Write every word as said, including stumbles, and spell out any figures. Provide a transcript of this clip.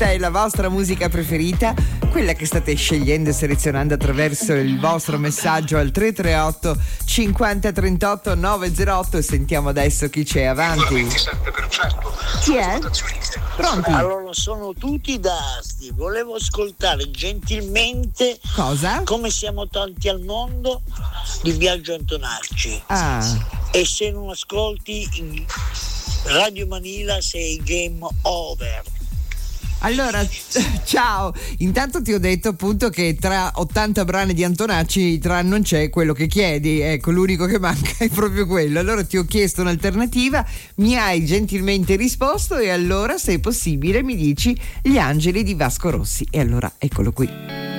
è la vostra musica preferita, quella che state scegliendo e selezionando attraverso il vostro messaggio al tre tre otto cinquanta trentotto novecentotto. E sentiamo adesso chi c'è avanti. ventisette per cento. Chi è? Pronti? Allora, sono tutti da Asti. Volevo ascoltare gentilmente Cosa? Come siamo tanti al mondo di Biagio Antonacci. Ah. E se non ascolti Radio Manila sei game over. Allora, ciao, intanto ti ho detto appunto che tra ottanta brani di Antonacci tra non c'è quello che chiedi, ecco, l'unico che manca è proprio quello. Allora ti ho chiesto un'alternativa, mi hai gentilmente risposto e allora se è possibile mi dici Gli Angeli di Vasco Rossi e allora eccolo qui.